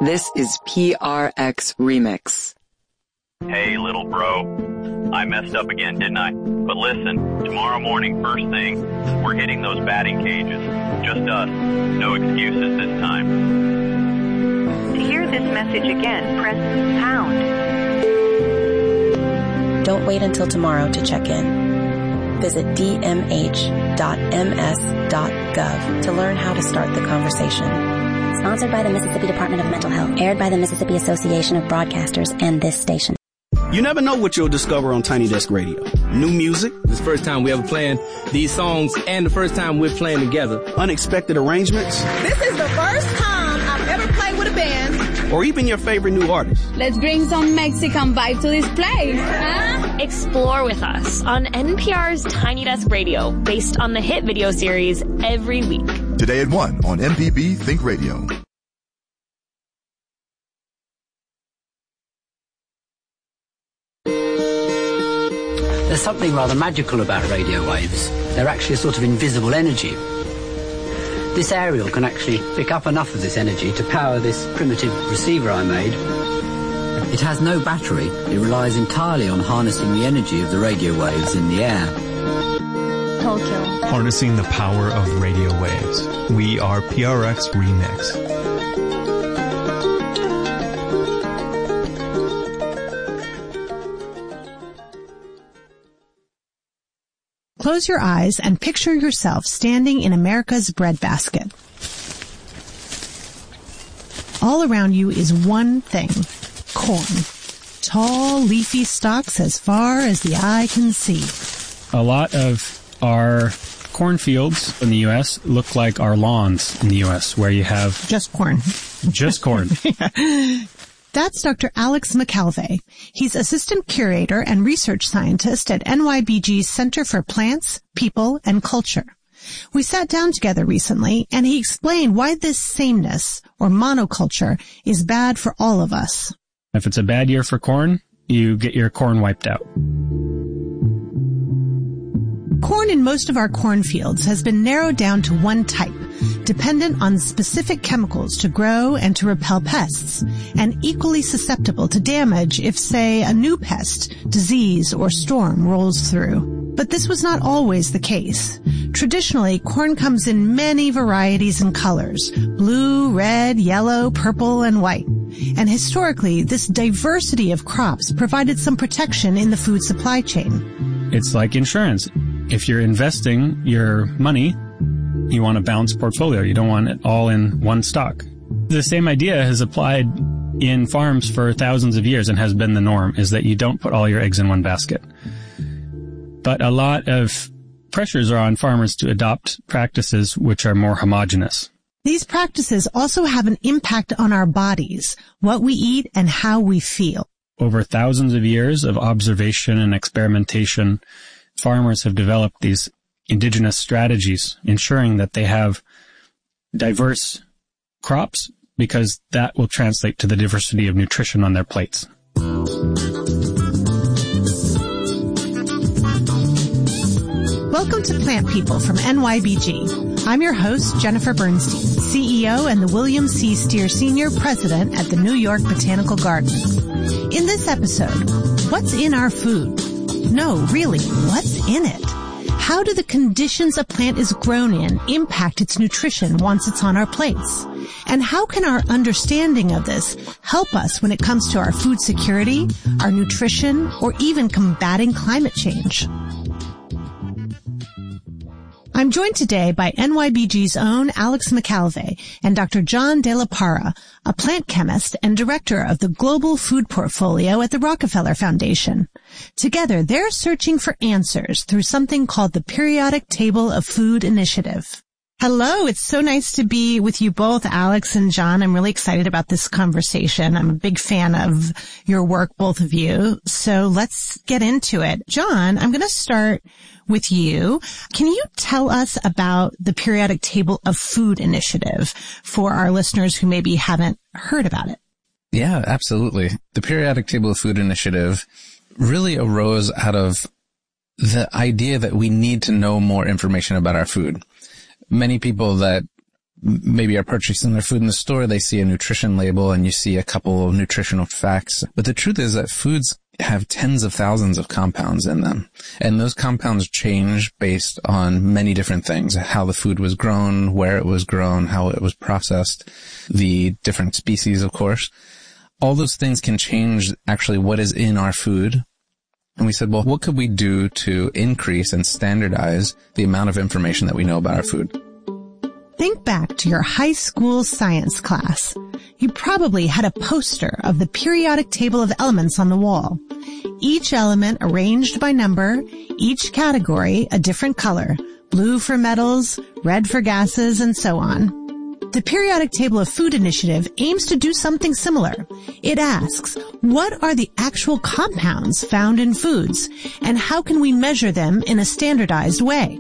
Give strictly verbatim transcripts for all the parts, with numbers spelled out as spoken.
This is P R X Remix. Hey, little bro. I messed up again, didn't I? But listen, tomorrow morning, first thing, we're hitting those batting cages. Just us. No excuses this time. To hear this message again, press pound. Don't wait until tomorrow to check in. Visit d m h dot m s dot gov to learn how to start the conversation. Sponsored by the Mississippi Department of Mental Health. Aired by the Mississippi Association of Broadcasters and this station. You never know what you'll discover on Tiny Desk Radio. New music. This is the first time we ever playing these songs and the first time we're playing together. Unexpected arrangements. This is the first time I've ever played with a band. Or even your favorite new artist. Let's bring some Mexican vibe to this place. Huh? Explore with us on N P R's Tiny Desk Radio, based on the hit video series Every Week. Today at one on M P B Think Radio. There's something rather magical about radio waves. They're actually a sort of invisible energy. This aerial can actually pick up enough of this energy to power this primitive receiver I made. It has no battery. It relies entirely on harnessing the energy of the radio waves in the air. Tokyo. Harnessing the power of radio waves. We are P R X Remix. Close your eyes and picture yourself standing in America's breadbasket. All around you is one thing, corn. Tall, leafy stalks as far as the eye can see. A lot of our cornfields in the U S look like our lawns in the U S, where you have... Just corn. Just corn. Yeah. That's Doctor Alex McAlvey. He's assistant curator and research scientist at N Y B G's Center for Plants, People, and Culture. We sat down together recently, and he explained why this sameness, or monoculture, is bad for all of us. If it's a bad year for corn, you get your corn wiped out. Corn in most of our cornfields has been narrowed down to one type, dependent on specific chemicals to grow and to repel pests, and equally susceptible to damage if, say, a new pest, disease, or storm rolls through. But this was not always the case. Traditionally, corn comes in many varieties and colors, blue, red, yellow, purple, and white. And historically, this diversity of crops provided some protection in the food supply chain. It's like insurance. If you're investing your money, you want a balanced portfolio. You don't want it all in one stock. The same idea has applied in farms for thousands of years and has been the norm, is that you don't put all your eggs in one basket. But a lot of pressures are on farmers to adopt practices which are more homogeneous. These practices also have an impact on our bodies, what we eat and how we feel. Over thousands of years of observation and experimentation, farmers have developed these indigenous strategies, ensuring that they have diverse crops, because that will translate to the diversity of nutrition on their plates. Welcome to Plant People from N Y B G. I'm your host, Jennifer Bernstein, C E O and the William C. Steer Senior President at the New York Botanical Garden. In this episode, what's in our food? No, really, what's in it? How do the conditions a plant is grown in impact its nutrition once it's on our plates? And how can our understanding of this help us when it comes to our food security, our nutrition, or even combating climate change? I'm joined today by N Y B G's own Alex McAlvey and Doctor John De La Parra, a plant chemist and director of the Global Food Portfolio at the Rockefeller Foundation. Together, they're searching for answers through something called the Periodic Table of Food Initiative. Hello, it's so nice to be with you both, Alex and John. I'm really excited about this conversation. I'm a big fan of your work, both of you. So let's get into it. John, I'm going to start with you. Can you tell us about the Periodic Table of Food Initiative for our listeners who maybe haven't heard about it? Yeah, absolutely. The Periodic Table of Food Initiative really arose out of the idea that we need to know more information about our food. Many people that maybe are purchasing their food in the store, they see a nutrition label and you see a couple of nutritional facts. But the truth is that foods have tens of thousands of compounds in them. And those compounds change based on many different things. How the food was grown, where it was grown, how it was processed, the different species, of course. All those things can change actually what is in our food. And we said, well, what could we do to increase and standardize the amount of information that we know about our food? Think back to your high school science class. You probably had a poster of the periodic table of elements on the wall. Each element arranged by number, each category a different color, blue for metals, red for gases, and so on. The Periodic Table of Food Initiative aims to do something similar. It asks, what are the actual compounds found in foods, and how can we measure them in a standardized way?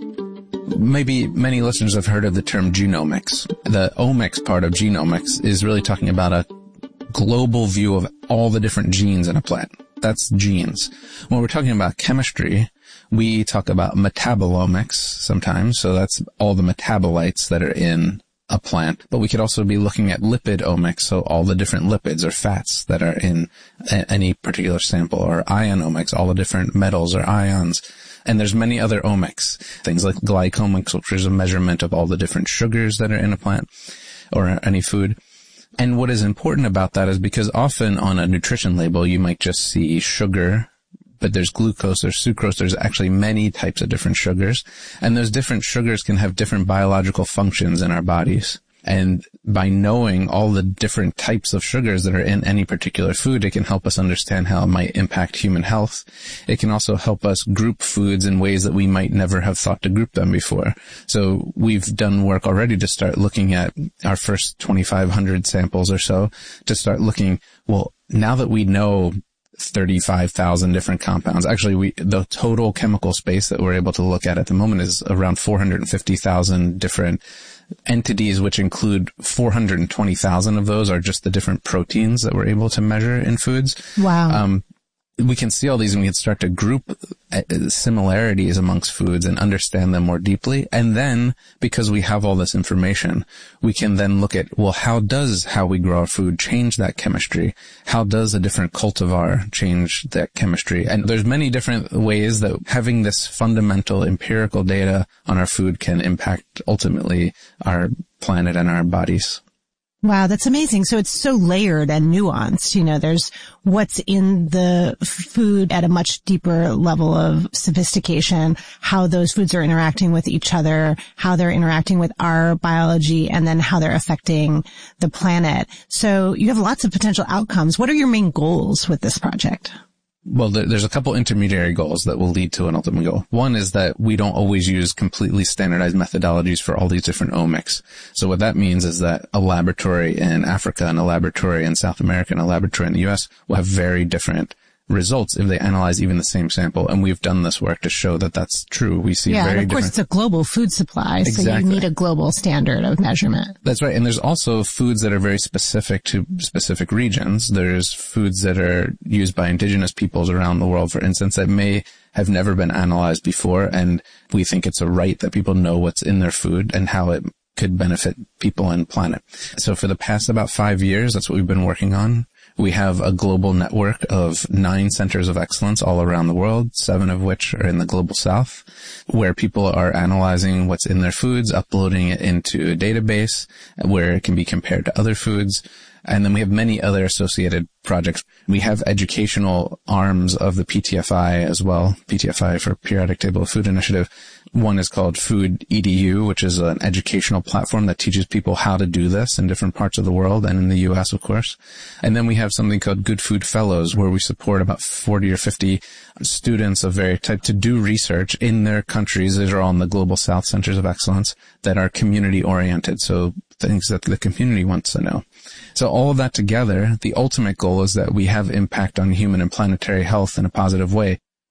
Maybe many listeners have heard of the term genomics. The omics part of genomics is really talking about a global view of all the different genes in a plant. That's genes. When we're talking about chemistry, we talk about metabolomics sometimes. So that's all the metabolites that are in a plant. But we could also be looking at lipidomics, so all the different lipids or fats that are in a- any particular sample, or ionomics, all the different metals or ions. And there's many other omics, things like glycomics, which is a measurement of all the different sugars that are in a plant or any food. And what is important about that is because often on a nutrition label, you might just see sugar, but there's glucose or sucrose. There's actually many types of different sugars. And those different sugars can have different biological functions in our bodies. And by knowing all the different types of sugars that are in any particular food, it can help us understand how it might impact human health. It can also help us group foods in ways that we might never have thought to group them before. So we've done work already to start looking at our first twenty-five hundred samples or so, to start looking, well, now that we know thirty-five thousand different compounds. Actually, we, the total chemical space that we're able to look at at the moment is around four hundred fifty thousand different entities, which include four hundred twenty thousand of those are just the different proteins that we're able to measure in foods. Wow. Um, we can see all these and we can start to group similarities amongst foods and understand them more deeply. And then, because we have all this information, we can then look at, well, how does how we grow our food change that chemistry? How does a different cultivar change that chemistry? And there's many different ways that having this fundamental empirical data on our food can impact ultimately our planet and our bodies. Wow, that's amazing. So it's so layered and nuanced. You know, there's what's in the food at a much deeper level of sophistication, how those foods are interacting with each other, how they're interacting with our biology, and then how they're affecting the planet. So you have lots of potential outcomes. What are your main goals with this project? Well, there's a couple intermediary goals that will lead to an ultimate goal. One is that we don't always use completely standardized methodologies for all these different omics. So what that means is that a laboratory in Africa and a laboratory in South America and a laboratory in the U S will have very different results if they analyze even the same sample. And we've done this work to show that that's true. We see yeah, very and of course different... it's a global food supply, Exactly. so you need a global standard of measurement. That's right. And there's also foods that are very specific to specific regions. There's foods that are used by indigenous peoples around the world, for instance, that may have never been analyzed before. And we think it's a right that people know what's in their food and how it could benefit people and planet. So for the past about five years, that's what we've been working on. We have a global network of nine centers of excellence all around the world, seven of which are in the global south, where people are analyzing what's in their foods, uploading it into a database where it can be compared to other foods. And then we have many other associated projects. We have educational arms of the P T F I as well, P T F I for Periodic Table of Food Initiative. One is called Food E D U, which is an educational platform that teaches people how to do this in different parts of the world and in the U S, of course. And then we have something called Good Food Fellows, where we support about forty or fifty students of various type to do research in their countries. These are all in the Global South Centers of Excellence that are community oriented. So things that the community wants to know. So all of that together, the ultimate goal is that we have impact on human and planetary health in a positive way.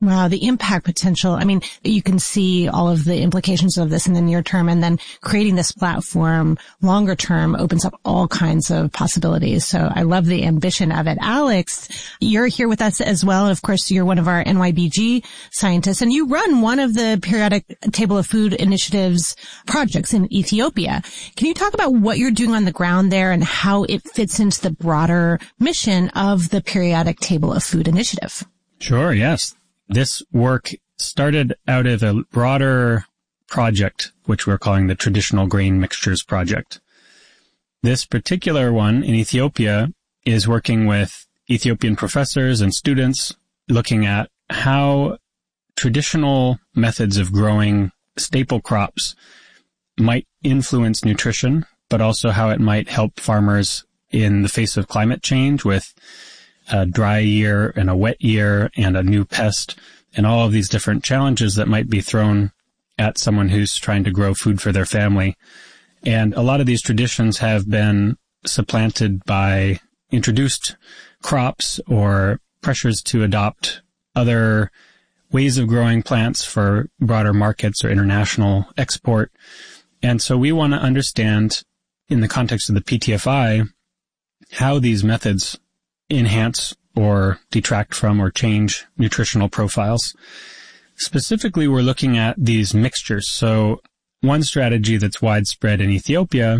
Wow, the impact potential. I mean, you can see all of the implications of this in the near term, and then creating this platform longer term opens up all kinds of possibilities. So I love the ambition of it. Alex, you're here with us as well. Of course, you're one of our N Y B G scientists, and you run one of the Periodic Table of Food Initiative's projects in Ethiopia. Can you talk about what you're doing on the ground there and how it fits into the broader mission of the Periodic Table of Food Initiative? Sure, yes. This work started out of a broader project, which we're calling the Traditional Grain Mixtures Project. This particular one in Ethiopia is working with Ethiopian professors and students looking at how traditional methods of growing staple crops might influence nutrition, but also how it might help farmers in the face of climate change with a dry year and a wet year and a new pest and all of these different challenges that might be thrown at someone who's trying to grow food for their family. And a lot of these traditions have been supplanted by introduced crops or pressures to adopt other ways of growing plants for broader markets or international export. And so we want to understand, in the context of the P T F I, how these methods enhance or detract from or change nutritional profiles. Specifically, we're looking at these mixtures. So one strategy that's widespread in Ethiopia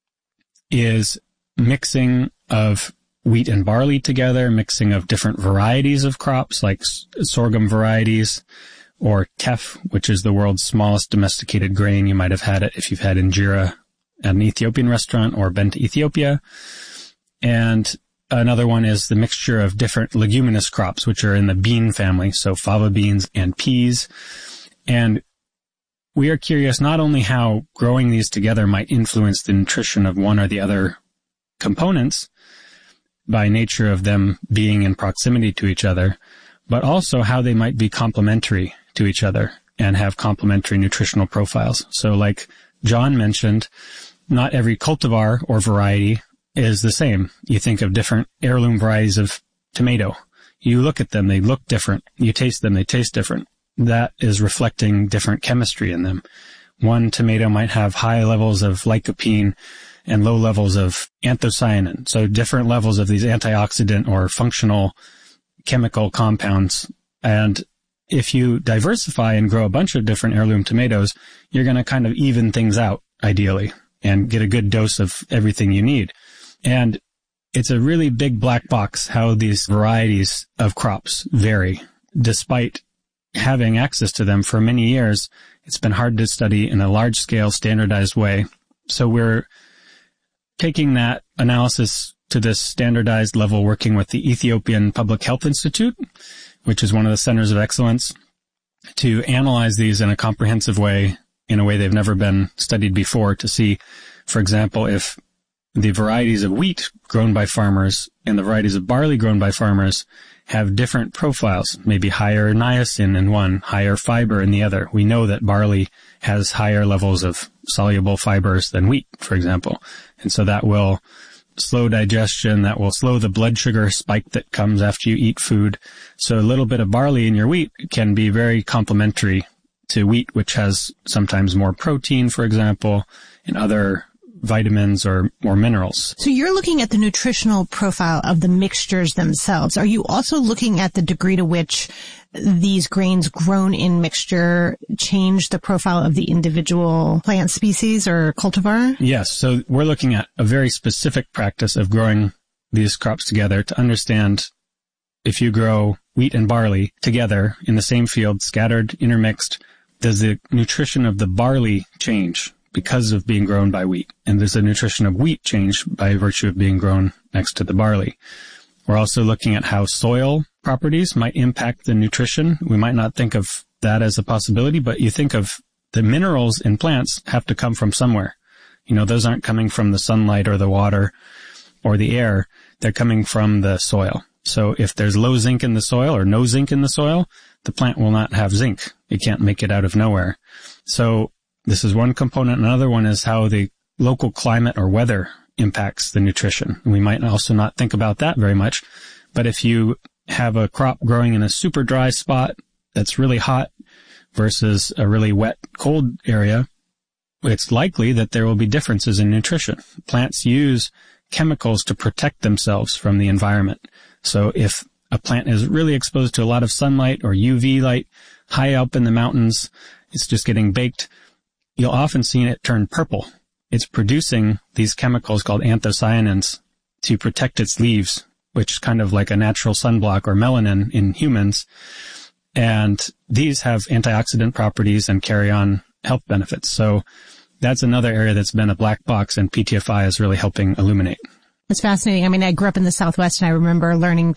is mixing of wheat and barley together, mixing of different varieties of crops like sorghum varieties or teff, which is the world's smallest domesticated grain. You might have had it if you've had injera at an Ethiopian restaurant or been to Ethiopia. And another one is the mixture of different leguminous crops, which are in the bean family, so fava beans and peas. And we are curious not only how growing these together might influence the nutrition of one or the other components by nature of them being in proximity to each other, but also how they might be complementary to each other and have complementary nutritional profiles. So like John mentioned, not every cultivar or variety is the same. You think of different heirloom varieties of tomato. You look at them, they look different. You taste them, they taste different. That is reflecting different chemistry in them. One tomato might have high levels of lycopene and low levels of anthocyanin. So different levels of these antioxidant or functional chemical compounds. And if you diversify and grow a bunch of different heirloom tomatoes, you're going to kind of even things out, ideally, and get a good dose of everything you need. And it's a really big black box how these varieties of crops vary. Despite having access to them for many years, it's been hard to study in a large-scale, standardized way. So we're taking that analysis to this standardized level, working with the Ethiopian Public Health Institute, which is one of the centers of excellence, to analyze these in a comprehensive way, in a way they've never been studied before, to see, for example, if the varieties of wheat grown by farmers and the varieties of barley grown by farmers have different profiles, maybe higher niacin in one, higher fiber in the other. We know that barley has higher levels of soluble fibers than wheat, for example. And so that will slow digestion, that will slow the blood sugar spike that comes after you eat food. So a little bit of barley in your wheat can be very complementary to wheat, which has sometimes more protein, for example, and other vitamins or more minerals. So you're looking at the nutritional profile of the mixtures themselves. Are you also looking at the degree to which these grains grown in mixture change the profile of the individual plant species or cultivar? Yes. So we're looking at a very specific practice of growing these crops together to understand if you grow wheat and barley together in the same field, scattered, intermixed, does the nutrition of the barley change because of being grown by wheat? And does the nutrition of wheat change by virtue of being grown next to the barley? We're also looking at how soil properties might impact the nutrition. We might not think of that as a possibility, but you think of the minerals in plants have to come from somewhere. You know, those aren't coming from the sunlight or the water or the air. They're coming from the soil. So if there's low zinc in the soil or no zinc in the soil, the plant will not have zinc. It can't make it out of nowhere. So this is one component. Another one is how the local climate or weather impacts the nutrition. We might also not think about that very much, but if you have a crop growing in a super dry spot that's really hot versus a really wet, cold area, it's likely that there will be differences in nutrition. Plants use chemicals to protect themselves from the environment. So if a plant is really exposed to a lot of sunlight or U V light high up in the mountains, it's just getting baked, you'll often see it turn purple. It's producing these chemicals called anthocyanins to protect its leaves, which is kind of like a natural sunblock or melanin in humans. And these have antioxidant properties and carry on health benefits. So that's another area that's been a black box, and P T F I is really helping illuminate. It's fascinating. I mean, I grew up in the Southwest, and I remember learning